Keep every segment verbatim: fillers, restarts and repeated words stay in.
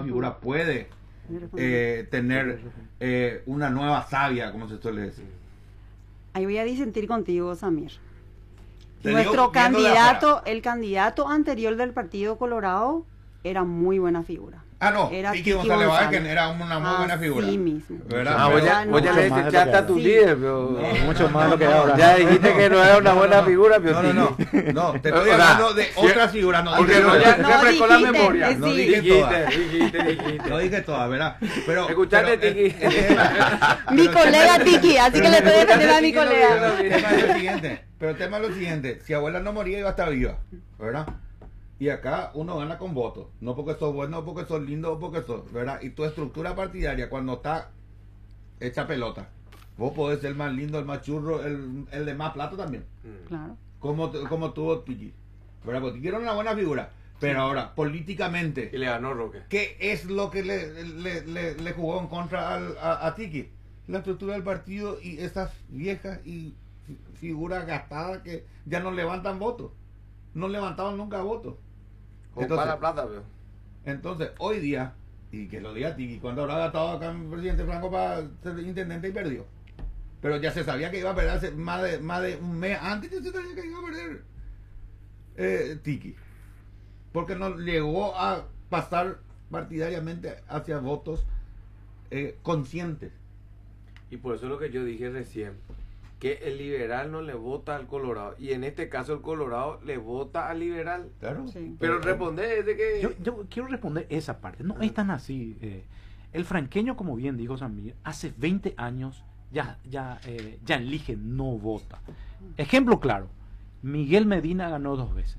nueva figura puede eh, tener eh, una nueva savia, como se suele decir. Ahí voy a disentir contigo, Samir. Te Nuestro digo, viendo de candidato, afuera. el candidato anterior del Partido Colorado era muy buena figura. Ah, no, Era Tiki Tiki González González. Vázquez era una muy buena figura. Así mismo. ¿Verdad? Ah, vos ya, Ya vos ya no. le Mucho más dijiste, ya de lo está que tu Sí. líder, pero... No, Mucho más no, lo que no, ahora. Ya dijiste que no era una buena figura, pero No, no, no, no, te estoy O sea, hablando de si- otras figuras, no Porque dije no, todas. ya No refrescó la dijiste, memoria. eh, No sí. dije Dijiste, todas. dijiste, dijiste. No dije todas, ¿verdad? Pero, Escuchate, pero, Tiki. eh, eh, Mi pero- colega Tiki, así que le estoy defendiendo a mi Tiki no colega. viene. El tema es lo siguiente, pero el tema es lo siguiente, si abuela no moría iba a estar viva, ¿verdad? Y acá uno gana con votos, no porque sos bueno, no porque sos lindo, o porque sos, ¿verdad? Y tu estructura partidaria cuando está hecha pelota, vos podés ser el más lindo, el más churro, el, el de más plato también, Claro. como, como tuvo Tiki, ¿verdad? Porque Tiki era una buena figura, pero ahora, políticamente, Y le ganó Roque. ¿qué es lo que le, le, le, le jugó en contra al, a, a Tiki? La estructura del partido y esas viejas y fi- figuras gastadas que ya no levantan votos. No levantaban nunca votos. Con Entonces, para plata, veo. entonces, hoy día, y que lo diga Tiki, cuando habrá gastado acá el presidente Franco para ser intendente y perdió. Pero ya se sabía que iba a perder hace más de, más de un mes antes, ya se sabía que iba a perder eh, Tiki. Porque no llegó a pasar partidariamente hacia votos eh, conscientes. Y por eso es lo que yo dije recién, que el liberal no le vota al Colorado. Y en este caso el Colorado le vota al liberal. Claro. Sí. Pero responde es de que... Yo, yo quiero responder esa parte. No es tan así. eh. El franqueño, como bien dijo Samir, hace veinte años ya, ya, eh, ya elige, no vota. Ejemplo claro, Miguel Medina ganó dos veces.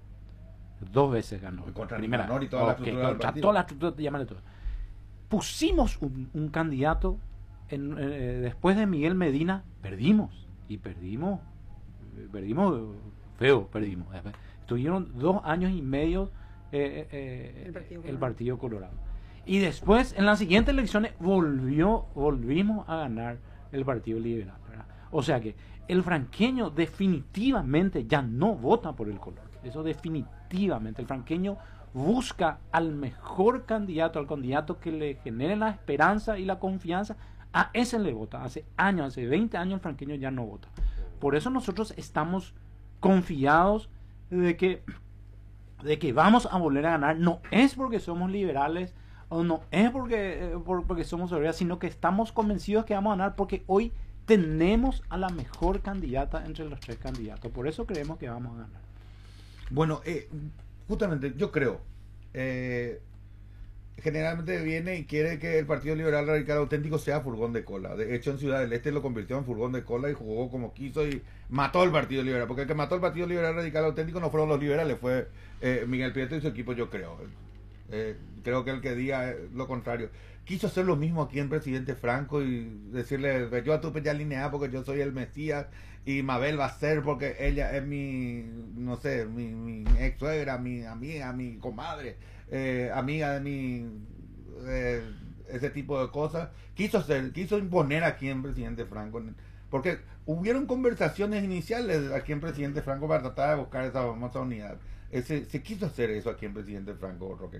Dos veces ganó. Contra Primera. Nicanor y toda la Ok, estructura del contra partido. toda la estructura, llámale todo. Pusimos un, un candidato en, eh, después de Miguel Medina, perdimos. Y perdimos, eh, perdimos eh, feo, perdimos. Estuvieron dos años y medio eh, eh, El Partido el Colorado. Partido Colorado. Y después, en las siguientes elecciones, volvió, volvimos a ganar el Partido Liberal, ¿verdad? O sea que el franqueño definitivamente ya no vota por el color. Eso definitivamente. El franqueño busca al mejor candidato, al candidato que le genere la esperanza y la confianza. A ese le vota. Hace años, hace veinte años el franqueño ya no vota. Por eso nosotros estamos confiados de que, de que vamos a volver a ganar. No es porque somos liberales o no es porque, eh, por- porque somos solidarios, sino que estamos convencidos que vamos a ganar porque hoy tenemos a la mejor candidata entre los tres candidatos. Por eso creemos que vamos a ganar. Bueno, eh, justamente yo creo, eh, generalmente viene y quiere que el Partido Liberal Radical Auténtico sea furgón de cola. De hecho, en Ciudad del Este lo convirtió en furgón de cola y jugó como quiso y mató al Partido Liberal. Porque el que mató al Partido Liberal Radical Auténtico no fueron los liberales, fue eh, Miguel Prieto y su equipo, yo creo. Eh, creo que el que diga eh, lo contrario. Quiso hacer lo mismo aquí en Presidente Franco y decirle, yo a tu ya alineada porque yo soy el Mesías y Mabel va a ser porque ella es mi, no sé, mi, mi ex suegra, mi amiga, mi comadre, eh, amiga de mi, eh, ese tipo de cosas. Quiso hacer, quiso imponer aquí en Presidente Franco, porque hubieron conversaciones iniciales aquí en Presidente Franco para tratar de buscar esa famosa unidad. Ese, se quiso hacer eso aquí en Presidente Franco, Roque.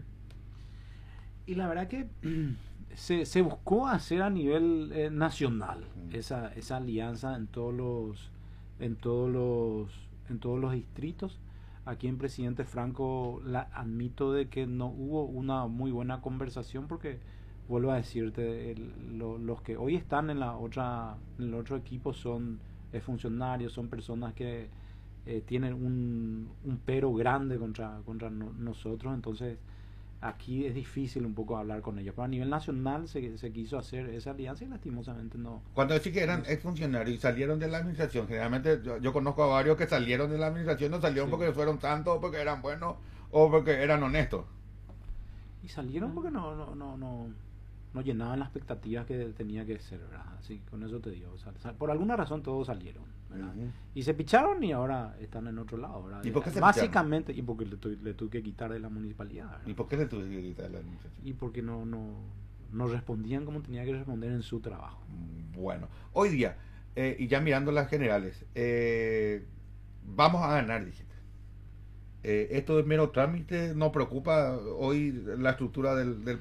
Y la verdad que se, se buscó hacer a nivel eh, nacional Mm. esa, esa alianza en todos los en todos los en todos los distritos. Aquí en Presidente Franco la, admito de que no hubo una muy buena conversación porque vuelvo a decirte el- lo- los que hoy están en la otra en el otro equipo son eh, funcionarios, son personas que eh, tienen un, un pero grande contra contra no- nosotros, entonces aquí es difícil un poco hablar con ellos, pero a nivel nacional se, se quiso hacer esa alianza y lastimosamente no. Cuando decís que eran exfuncionarios y salieron de la administración, generalmente yo, yo conozco a varios que salieron de la administración, no salieron Sí. porque fueron santos, porque eran buenos o porque eran honestos. Y salieron porque no no no no, no llenaban las expectativas que tenía que ser, ¿verdad? Así, con eso te digo, o sea, sal- por alguna razón todos salieron, ¿verdad? Ujú. Y se picharon y ahora están en otro lado, ¿verdad? ¿Y por qué se Básicamente, y porque le, tu- le tuve que quitar de la municipalidad, ¿verdad? ¿Y por qué le tuviste que quitar la administración? Y porque no, no, no respondían como tenía que responder en su trabajo. Bueno, hoy día, eh, y ya mirando las generales, eh, vamos a ganar, dijiste. Eh, esto es mero trámite, no preocupa hoy la estructura del, del